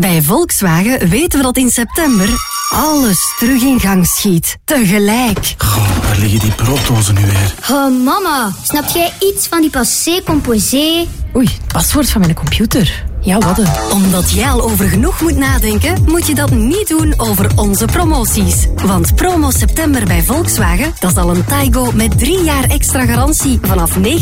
Bij Volkswagen weten we dat in september alles terug in gang schiet. Tegelijk. Goh, waar liggen die brooddozen nu weer? Oh, mama, snap jij iets van die passé composé? Oei, het paswoord van mijn computer. Ja, wat een. Omdat jij al over genoeg moet nadenken, moet je dat niet doen over onze promoties. Want promo september bij Volkswagen, dat is al een Taigo met 3 jaar extra garantie vanaf €19.990.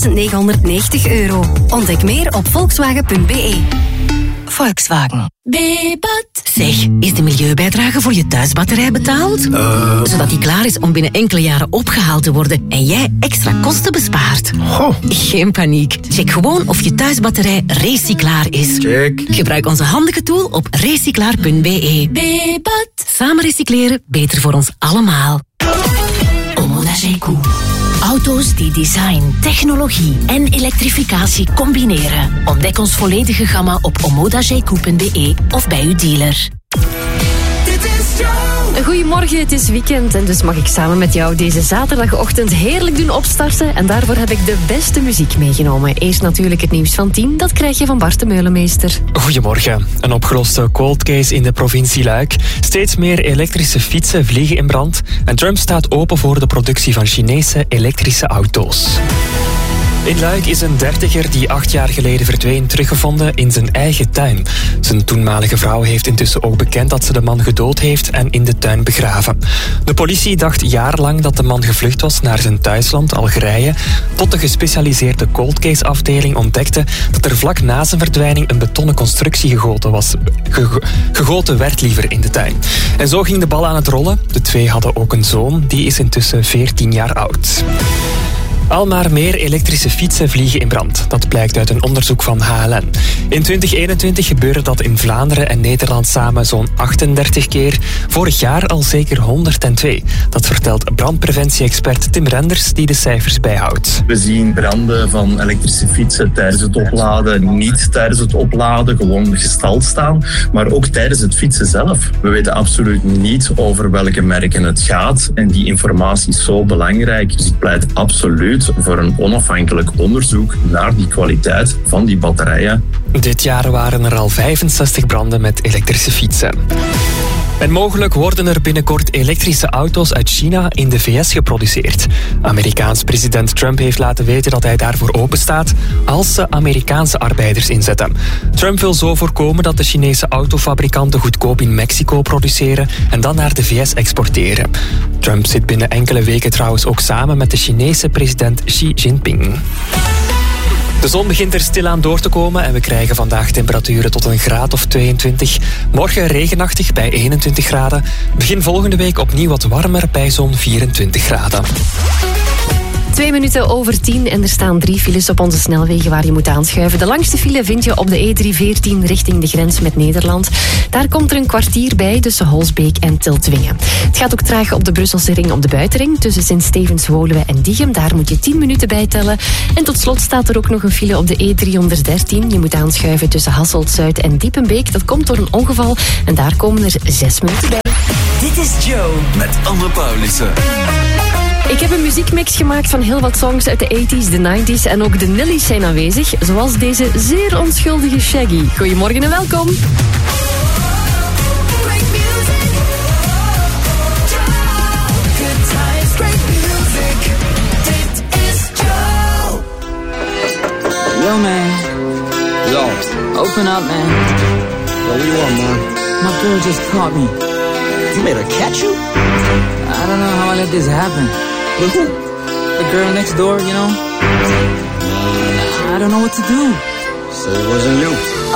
Ontdek meer op volkswagen.be. Volkswagen. Bebat. Zeg, is de milieubijdrage voor je thuisbatterij betaald? Zodat die klaar is om binnen enkele jaren opgehaald te worden en jij extra kosten bespaart. Goh. Geen paniek. Check gewoon of je thuisbatterij recyclaar is. Check. Gebruik onze handige tool op recyclaar.be. Bebat. Samen recycleren, beter voor ons allemaal. Omoda G-Q. Auto's die design, technologie en elektrificatie combineren. Ontdek ons volledige gamma op omodagq.be of bij uw dealer. Goedemorgen, het is weekend en dus mag ik samen met jou deze zaterdagochtend heerlijk doen opstarten. En daarvoor heb ik de beste muziek meegenomen. Eerst natuurlijk het nieuws van 10, dat krijg je van Bart de Meulemeester. Goedemorgen. Een opgeloste cold case in de provincie Luik. Steeds meer elektrische fietsen vliegen in brand. En Trump staat open voor de productie van Chinese elektrische auto's. In Luik is een 30er die 8 jaar geleden verdween teruggevonden in zijn eigen tuin. Zijn toenmalige vrouw heeft intussen ook bekend dat ze de man gedood heeft en in de tuin begraven. De politie dacht jarenlang dat de man gevlucht was naar zijn thuisland Algerije, tot de gespecialiseerde cold case afdeling ontdekte dat er vlak na zijn verdwijning een betonnen constructie gegoten werd liever in de tuin. En zo ging de bal aan het rollen. De twee hadden ook een zoon, die is intussen 14 jaar oud. Al maar meer elektrische fietsen vliegen in brand. Dat blijkt uit een onderzoek van HLN. In 2021 gebeurde dat in Vlaanderen en Nederland samen zo'n 38 keer. Vorig jaar al zeker 102. Dat vertelt brandpreventie-expert Tim Renders, die de cijfers bijhoudt. We zien branden van elektrische fietsen tijdens het opladen, niet tijdens het opladen, gewoon gestald staan. Maar ook tijdens het fietsen zelf. We weten absoluut niet over welke merken het gaat. En die informatie is zo belangrijk. Dus ik pleit absoluut voor een onafhankelijk onderzoek naar die kwaliteit van die batterijen. Dit jaar waren er al 65 branden met elektrische fietsen. En mogelijk worden er binnenkort elektrische auto's uit China in de VS geproduceerd. Amerikaans president Trump heeft laten weten dat hij daarvoor openstaat als ze Amerikaanse arbeiders inzetten. Trump wil zo voorkomen dat de Chinese autofabrikanten goedkoop in Mexico produceren en dan naar de VS exporteren. Trump zit binnen enkele weken trouwens ook samen met de Chinese president Xi Jinping. De zon begint er stilaan door te komen en we krijgen vandaag temperaturen tot een graad of 22. Morgen regenachtig bij 21 graden. Begin volgende week opnieuw wat warmer bij zo'n 24 graden. 2 minuten over 10 en er staan 3 files op onze snelwegen waar je moet aanschuiven. De langste file vind je op de E314 richting de grens met Nederland. Daar komt er een kwartier bij tussen Holsbeek en Tiltwingen. Het gaat ook traag op de Brusselse ring op de buitenring tussen Sint-Stevens, Woluwe en Diegem. Daar moet je 10 minuten bij tellen. En tot slot staat er ook nog een file op de E313. Je moet aanschuiven tussen Hasselt-Zuid en Diepenbeek. Dat komt door een ongeval en daar komen er 6 minuten bij. Dit is Joe met Anne Paulissen. Ik heb een muziekmix gemaakt van heel wat songs uit de 80s, de 90s en ook de Nillies zijn aanwezig, zoals deze zeer onschuldige Shaggy. Goedemorgen en welkom. Yo, man. Yo. Open up, man. Yo, what do you want, man? My girl just caught me. You made her catch you? I don't know how I let this happen. With who? The girl next door, you know? I don't know what to do. So it wasn't you.